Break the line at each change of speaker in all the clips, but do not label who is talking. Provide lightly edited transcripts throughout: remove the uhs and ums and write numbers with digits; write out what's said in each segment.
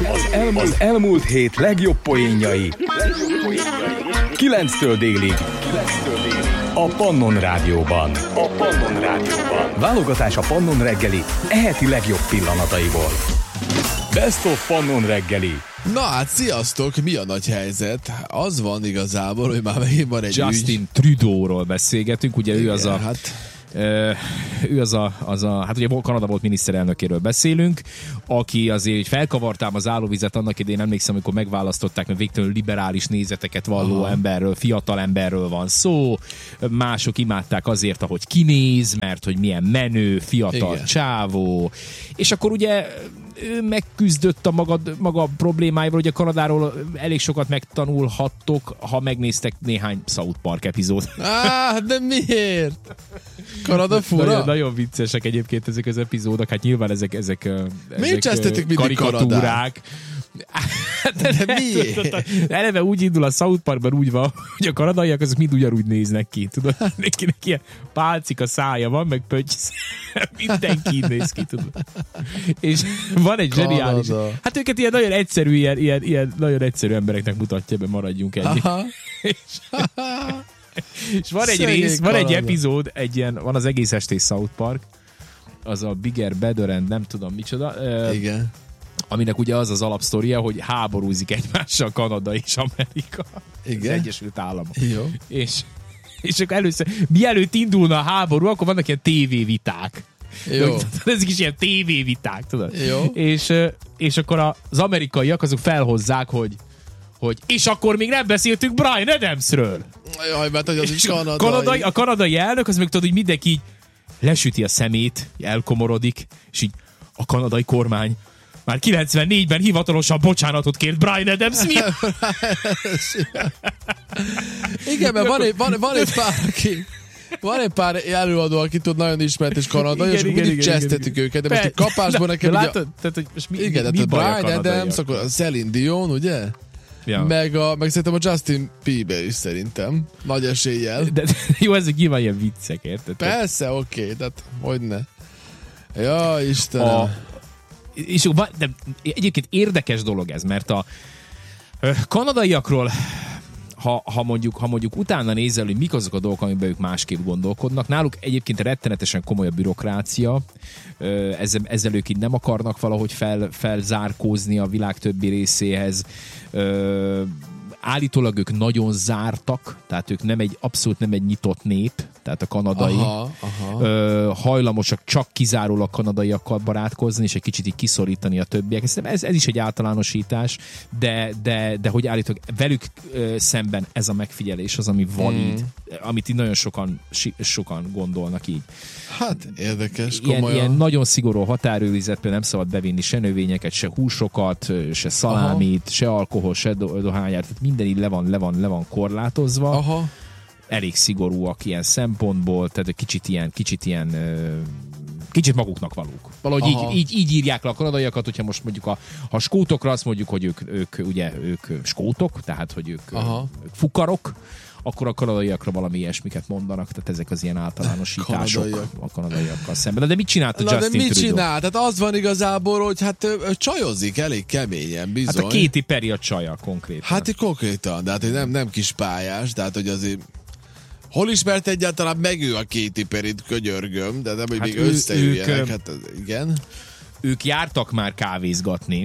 Az elmúlt hét legjobb poénjai 9-től délig a Pannon Rádióban. Válogatás a Pannon reggeli eheti legjobb pillanataiból. Best of Pannon reggeli.
Na hát, sziasztok! Mi a nagy helyzet? Az van igazából, hogy már megint van egy
Justin Trudeauról beszélgetünk, ugye
igen,
ő az a... Hát ugye Kanada volt miniszterelnökéről beszélünk, aki azért felkavartám az állóvizet annak idején, emlékszem, amikor megválasztották, mert végtelenül liberális nézeteket valló emberről, fiatal emberről van szó, mások imádták azért, ahogy kinéz, mert hogy milyen menő, fiatal igen. Csávó, és akkor ugye ő megküzdött a maga problémáival, hogy a Kanadáról elég sokat megtanulhattok, ha megnéztek néhány South Park epizód.
De miért? Miért fura?
Nagyon viccesek egyébként ezek az epizódok, hát nyilván ezek
miért csesztetek mindig
karikatúrák.
De miért?
Eleve úgy indul a South Parkban úgy van, hogy a kanadaiak azok mind ugyanúgy néznek ki. Tudod, nekinek ilyen pálcika szája van, meg pötty, mindenki így néz ki, tudod. És van egy zseniális... Hát őket ilyen nagyon egyszerű, ilyen nagyon egyszerű embereknek mutatja be, maradjunk ennyi. És van egy rész, van egy epizód, van az egész estés South Park, az a Bigger, Better and nem tudom micsoda.
Igen.
Aminek ugye az az alapsztoria, hogy háborúzik egymással Kanada és Amerika.
Igen.
Az Egyesült Államok.
Jó.
És akkor először, mielőtt indulna a háború, akkor vannak ilyen tévéviták.
Jó.
Ezek is ilyen tévéviták, tudod?
Jó.
És akkor az amerikaiak azok felhozzák, hogy és akkor még nem beszéltünk Bryan Adamsről.
Jaj, mert hogy az is kanadai.
A kanadai elnök, az meg tudod, hogy mindenki így lesüti a szemét, elkomorodik, és így a kanadai kormány már 94-ben hivatalosan bocsánatot kért Bryan Adams miatt.
Igen, mert van egy pár előadó, aki tud nagyon ismert és kanadai, és mindig csesztetik őket, de most egy kapásból nekem
ugye... Tehát, hogy most
mi Bryan Adams, akkor a Celine Dion, ugye? Ja. Meg szerintem a Justin Bieber is szerintem. Nagy eséllyel.
De jó, ezek nyilván ilyen viccek, érted?
Persze, oké, tehát hogyne. Ja, Istenem.
És de egyébként érdekes dolog ez, mert a kanadaiakról, ha mondjuk utána nézel, hogy mik azok a dolgok, amiben ők másképp gondolkodnak, náluk egyébként rettenetesen komoly a bürokrácia, ezzel ők így nem akarnak valahogy felzárkózni a világ többi részéhez, állítólag ők nagyon zártak, tehát ők abszolút nem egy nyitott nép, tehát a kanadai. Hajlamosak csak kizárólag kanadaiakkal barátkozni, és egy kicsit így kiszorítani a többiek. Ez is egy általánosítás, de hogy állítólag velük szemben ez a megfigyelés az, ami valid, amit így nagyon sokan gondolnak így.
Hát érdekes, komolyan.
Ilyen nagyon szigorú határőrizetben nem szabad bevinni se növényeket, se húsokat, se szalámit, se alkohol, se dohányát, tehát minden így le van korlátozva.
Aha.
Elég szigorúak ilyen szempontból, tehát kicsit maguknak valók. Valahogy így írják le a kanadaiakat, hogyha most mondjuk ha skótokra azt mondjuk, hogy ők skótok, tehát hogy ők fukarok, akkor a kanadaiakra valami ilyesmiket mondanak, tehát ezek az ilyen általánosítások a kanadaiakkal szemben. De mit csinált a Justin Trudeau?
Mit csinált? Hát az van igazából, hogy hát csajozik elég keményen, bizony.
Hát a Katy Perry a csaja konkrétan.
Hát konkrétan, de hát nem kis pályás, tehát hogy azért hol ismert egyáltalán meg ő a Katy Perryt, könyörgöm, de nem, hogy még összeüljenek, hát igen.
Ők jártak már kávézgatni.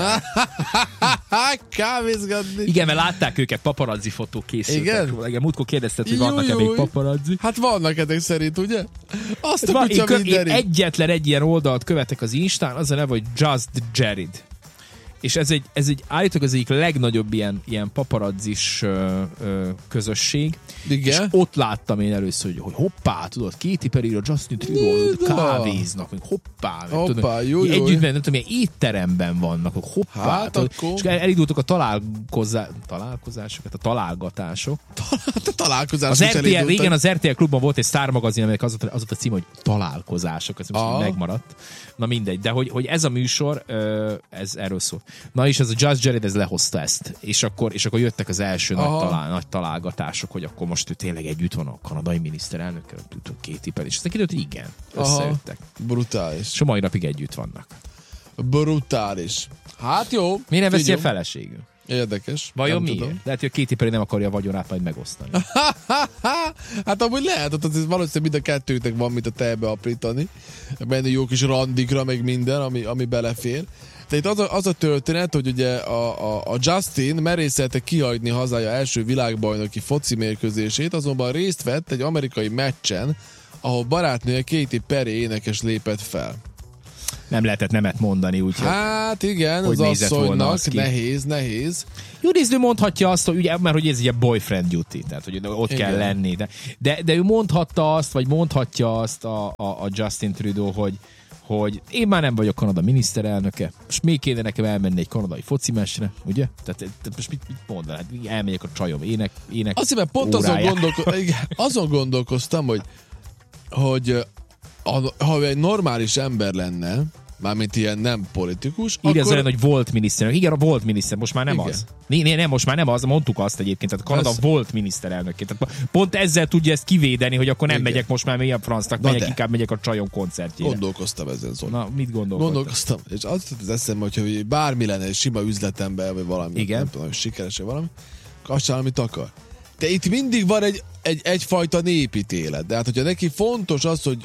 Kávézgatni?
Igen, mert látták őket, paparazzi fotók készültek. Igen, múltkor kérdezted, hogy vannak-e még paparazzi.
Hát vannak ezek szerint, ugye? Azt a kutya mindenit.
Egyetlen egy ilyen oldalt követek az Instán, az a neve, hogy Just Jared. És ez egy állítólag az egyik legnagyobb ilyen paparazzis közösség.
Igen?
És ott láttam én először, hogy hoppá, tudod, Katy Perry-ra, Justin Trudeau kávéznak, még hoppá,
jó.
Együtt, nem tudom, ilyen étteremben vannak, hoppá.
Hát akkor...
És elindultak a találkozásokat, a találgatások.
Az
RTL, régen az RTL Klubban volt egy Star magazin, aminek az volt a cím, hogy találkozások, ez most megmaradt. Na mindegy, de hogy ez a műsor, ez erről szól. Na és ez a Just Jared, ez lehozta ezt. És akkor jöttek az első nagy találgatások, hogy akkor most ő tényleg együtt van a kanadai miniszterelnökkel, Katy Perry, és aztán kiderült, hogy igen, összejöttek.
Brutális.
És a mai napig együtt vannak.
Brutális. Hát jó.
Mi nem veszi a feleségül?
Érdekes.
Vajon miért? Lehet, hogy a Katy Perry nem akarja a vagyonát majd megosztani.
Hát amúgy lehet, hogy valószínűleg mind a kettőtek van, mint a tejbe aprítani. Benne jó kis randikra, meg minden, ami belefér. De itt az a történet, hogy ugye a Justin merészelte kihagyni hazája első világbajnoki foci mérkőzését, azonban részt vett egy amerikai meccsen, ahol barátnője Katy Perry énekes lépett fel.
Nem lehetett nemet mondani, úgyhogy...
Hát igen, az asszonynak nehéz.
Jó, nézd, mondhatja azt, hogy ugye, mert hogy ez ugye boyfriend duty, tehát hogy ott igen. kell lenni. De ő mondhatta azt, vagy mondhatja azt a Justin Trudeau, hogy én már nem vagyok Kanada miniszterelnöke, most még kéne nekem elmenni egy kanadai focimestre, ugye? Tehát most mit mondaná? Hát elmegyek a csajom ének
azért, mert pont azon gondolkoztam, hogy ha egy normális ember lenne, mármint ilyen nem politikus,
így akkor... hogy volt miniszterelnök. Igen, volt miniszter, most már nem igen. az. Nem, most már nem az, mondtuk azt egyébként, tehát Kanada volt miniszterelnök. Tehát pont ezzel tudja ezt kivédeni, hogy akkor nem igen. megyek most már milyen francnak, inkább megyek a csajom koncertjére.
Gondolkoztam ezen, Zoli.
Na, mit gondolkoztam?
És az eszembe, hogyha bármi lenne egy sima üzletember, vagy valami, igen. nem tudom, hogy sikeres valami, azt csinál, amit akar. De itt mindig van egyfajta népítélet. De hát, hogyha neki fontos az, hogy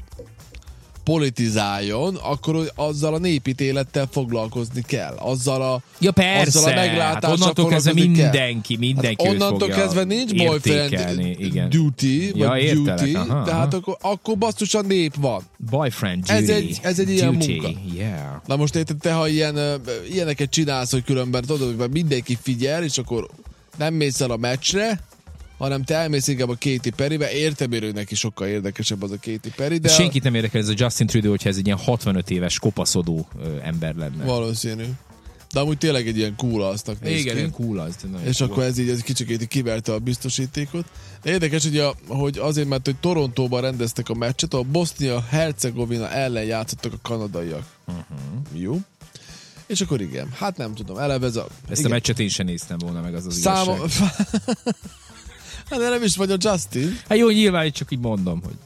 politizáljon, akkor azzal a népítélettel foglalkozni kell. Azzal a meglátással
onnantól kezdve mindenki
onnantól kezdve nincs boyfriend duty, vagy duty, tehát akkor basszus a nép van.
Boyfriend duty.
Ez egy ilyen munka.
Yeah.
Na most érted, te ha ilyeneket csinálsz, hogy különben tudod, hogy mindenki figyel, és akkor nem mész el a meccsre, hanem te elmész inkább a Katy Perrybe, értem, hogy neki sokkal érdekesebb az a Katy Perry, de...
Senkit nem érdekel ez a Justin Trudeau, hogyha ez egy ilyen 65 éves kopaszodó ember lenne.
Valószínű. De amúgy tényleg egy ilyen cool asznak néz ki.
Igen, ilyen cool az.
És cool. Akkor ez így egy kicsit kiverte a biztosítékot. De érdekes, hogy azért, mert hogy Torontóban rendeztek a meccset, a Bosznia-Hercegovina ellen játszottak a kanadaiak. Jó. És akkor igen, hát nem tudom, eleve ez a...
Ezt
igen.
a meccset én sem néztem volna meg, az igazság.
Hát de nem is vagy a Justin.
Hát jó, nyilván csak így mondom, hogy...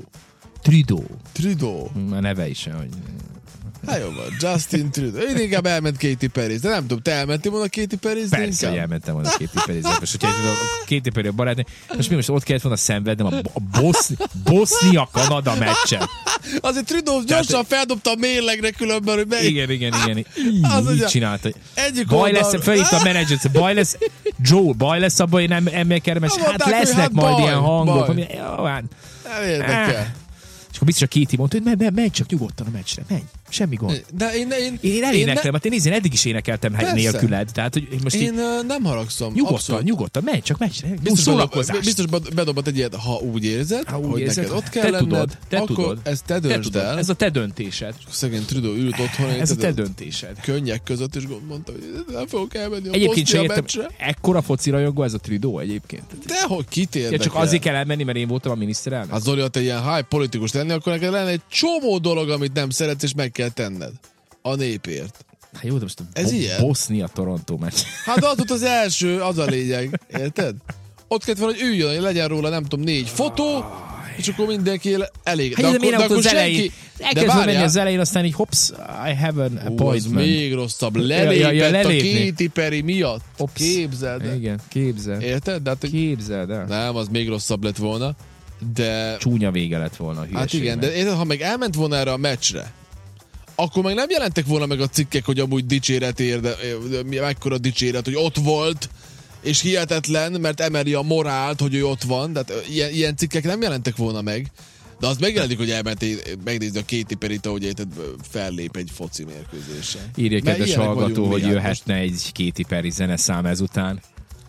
Trudeau.
Már neve is, hogy...
Hát jó van, Justin Trudeau. Én inkább elment Katy Perry, de nem tudom, te elmentél volna Katy Perry?
Persze, hogy elmentem volna Katy Perry. Most, hogyha a Katy Perry a barátnő, most ott kellett volna szenvednem a Bosznia-Kanada meccsen.
Azért Trudeau gyorsan feldobta a mérlegre különben, hogy melyik...
Igen. Így csinálta. Baj lesz, felhívta a menedzsert, baj lesz abban, hogy nem emelkedem, és hát lesznek majd ilyen hangok.
Nem érdekel.
És akkor biztos a Katy mondta, hogy menj csak nyugodtan a meccsre, menj, semmi gond. De én eléneklem, hát én eddig is énekeltem nélküled. Tehát, hogy most
én nem haragszom.
Nyugodtan, menj csak meccsre.
Biztos bedobott egy ilyet, ha úgy érzed, hogy neked ott kell lenned, akkor ezt te döntsd el.
Ez a te döntésed.
Szegény Trudeau ült otthon.
Ez a te döntésed.
Könnyek között, és mondta, hogy nem fogok elmenni a Bosznia meccsre.
Ekkora foci rajongó ez a Trudeau egyébként.
Dehogy kit érdekel.
Csak azért kell elmenni, mert én voltam a miniszterelnök.
Hát Zoli, ha te ilyen high politikus lenni, akkor neked lenne egy csomó dolog, amit nem szeretsz, és meg kell tenned. A népért.
Hát jó, de most
ez ilyen?
Bosznia-Toronto meccs.
Hát az volt az első, az a lényeg. Érted? Ott kellett volna, hogy üljön, hogy legyen róla, nem tudom, 4 fotó, és akkor mindenki elég.
Hát de akkor senki... Elkezdve menni az elején, aztán így hops, I have an appointment.
Az még rosszabb. Lelépett a Katy Perry miatt. Képzeld el.
Igen, képzeld.
Érted? De hát,
képzeld el.
Nem, az még rosszabb lett volna. De...
Csúnya vége lett volna a hülyeségnek.
Hát igen, de érted, ha meg elment volna erre a meccsre, akkor meg nem jelentek volna meg a cikkek, hogy amúgy dicséret mekkora dicséret, hogy ott volt, és hihetetlen, mert emeli a morált, hogy ő ott van, tehát ilyen cikkek nem jelentek volna meg. De az megjelenik, hogy megnézni a Katy Perryt, ahogy fellép egy foci mérkőzésen.
Írja kedves hallgató, hogy jöhetne egy Katy Perry zeneszám ezután.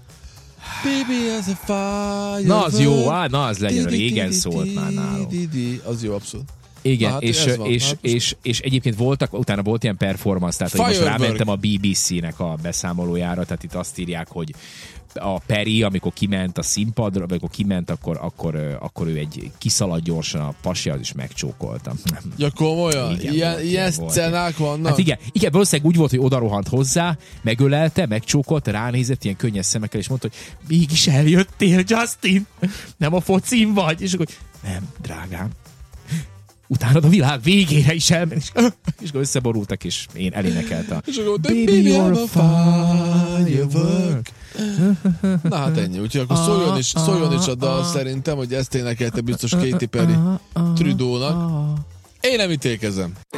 Baby as a fire.
Na az jó, az legyen, régen szólt már nálam.
Az jó, abszolút.
Igen, hát és egyébként utána volt ilyen performance, tehát hogy most rámentem a BBC-nek a beszámolójára, tehát itt azt írják, hogy a Perry, amikor kiment a színpadra, amikor kiment, akkor ő egy kiszaladt gyorsan a pasihoz is megcsókolta.
Ja, komolyan? Ilyen szcenák vannak?
Hát igen, valószínűleg úgy volt, hogy odarohant hozzá, megölelte, megcsókolta, ránézett ilyen könnyes szemekkel, és mondta, hogy mégis eljöttél, Justin? Nem a focin vagy? És akkor, nem, drágám. utána a világ végére is elmenni, és összeborultak, és én elénekeltem.
És akkor Baby, you're a firework. Na hát ennyi, úgyhogy akkor szóljon is a dal szerintem, hogy ezt énekelte biztos Katy Perry Trudeau-nak. Én nem ítélkezem.